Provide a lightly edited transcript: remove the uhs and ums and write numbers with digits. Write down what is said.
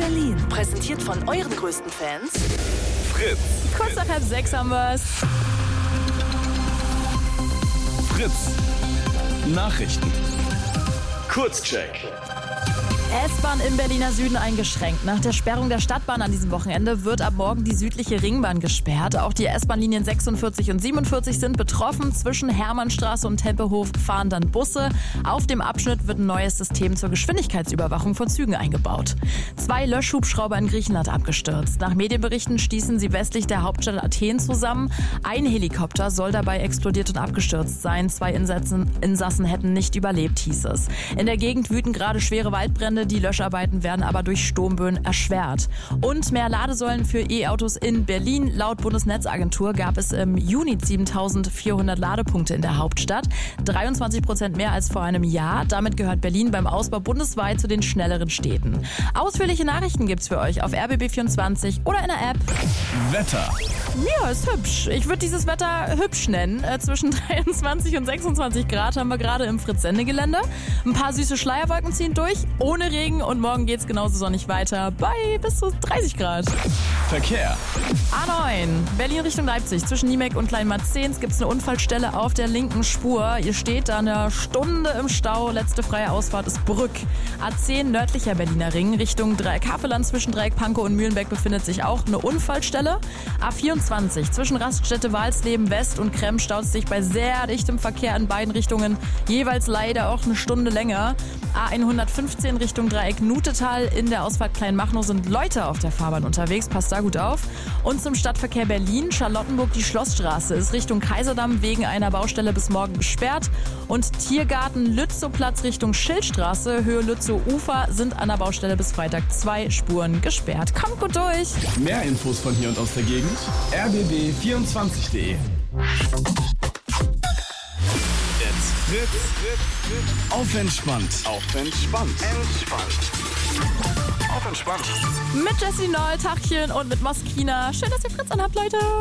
Berlin. Präsentiert von euren größten Fans. Fritz. Kurz nach 5:30 haben wir's. Fritz. Nachrichten. Kurzcheck. S-Bahn im Berliner Süden eingeschränkt. Nach der Sperrung der Stadtbahn an diesem Wochenende wird ab morgen die südliche Ringbahn gesperrt. Auch die S-Bahn-Linien 46 und 47 sind betroffen. Zwischen Hermannstraße und Tempelhof fahren dann Busse. Auf dem Abschnitt wird ein neues System zur Geschwindigkeitsüberwachung von Zügen eingebaut. 2 Löschhubschrauber in Griechenland abgestürzt. Nach Medienberichten stießen sie westlich der Hauptstadt Athen zusammen. Ein Helikopter soll dabei explodiert und abgestürzt sein. 2 Insassen hätten nicht überlebt, hieß es. In der Gegend wüten gerade schwere Waldbrände. Die Löscharbeiten werden aber durch Sturmböen erschwert. Und mehr Ladesäulen für E-Autos in Berlin. Laut Bundesnetzagentur gab es im Juni 7400 Ladepunkte in der Hauptstadt. 23% mehr als vor einem Jahr. Damit gehört Berlin beim Ausbau bundesweit zu den schnelleren Städten. Ausführliche Nachrichten gibt's für euch auf RBB24 oder in der App. Wetter. Ja, ist hübsch. Ich würde dieses Wetter hübsch nennen. Zwischen 23 und 26 Grad haben wir gerade im Fritz-Sende-Gelände. Ein paar süße Schleierwolken ziehen durch, ohne Regen, und morgen geht's genauso sonnig weiter bei bis zu 30 Grad. Verkehr. A9, Berlin Richtung Leipzig. Zwischen Niemek und Kleinmarzens gibt es eine Unfallstelle auf der linken Spur. Ihr steht da eine Stunde im Stau. Letzte freie Ausfahrt ist Brück. A10 nördlicher Berliner Ring Richtung Dreieck Havelland. Zwischen Dreieck Pankow und Mühlenbeck befindet sich auch eine Unfallstelle. A24 zwischen Raststätte Walsleben West und Kremm staut sich bei sehr dichtem Verkehr in beiden Richtungen. Jeweils leider auch eine Stunde länger. A115 Richtung Dreieck Nutetal. In der Ausfahrt Kleinmachnow sind Leute auf der Fahrbahn unterwegs. Passt da gut auf. Und zum Stadtverkehr Berlin. Charlottenburg, die Schlossstraße ist Richtung Kaiserdamm wegen einer Baustelle bis morgen gesperrt. Und Tiergarten Lützowplatz Richtung Schildstraße, Höhe Lützow-Ufer, sind an der Baustelle bis Freitag 2 Spuren gesperrt. Kommt gut durch! Mehr Infos von hier und aus der Gegend. rbb24.de. Jetzt Fritz. Auf entspannt. Auf entspannt. Auf entspannt. Mit Jessie Noll, Tachchen und mit Moskina. Schön, dass ihr Fritz anhabt, Leute.